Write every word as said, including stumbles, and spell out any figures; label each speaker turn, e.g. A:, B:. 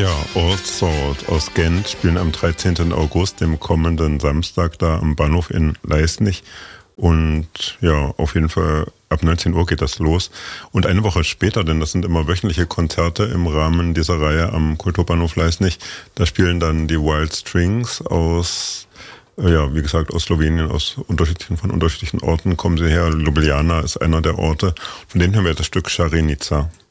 A: Ja, Old Salt aus Gent spielen am dreizehnten August, dem kommenden Samstag, da am Bahnhof in Leisnig. Und ja, auf jeden Fall ab neunzehn Uhr geht das los. Und eine Woche später, denn das sind immer wöchentliche Konzerte im Rahmen dieser Reihe am Kulturbahnhof Leisnig, da spielen dann die Wild Strings aus, ja, wie gesagt, aus Slowenien, aus unterschiedlichen, von unterschiedlichen Orten kommen sie her. Ljubljana ist einer der Orte. Von denen haben wir das Stück Šarenica.